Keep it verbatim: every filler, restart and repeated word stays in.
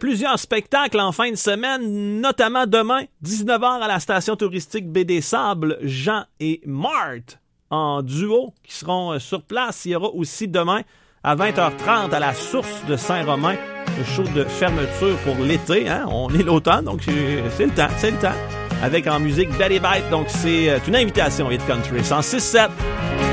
plusieurs spectacles en fin de semaine, notamment demain, dix-neuf heures à la station touristique Baie des Sables, Jean et Marthe en duo qui seront sur place. Il y aura aussi demain à vingt heures trente à la Source de Saint-Romain, le show de fermeture pour l'été. Hein? On est l'automne, donc c'est, c'est le temps, c'est le temps. Avec en musique Betty Bite, donc c'est une invitation Hit Country. cent six sept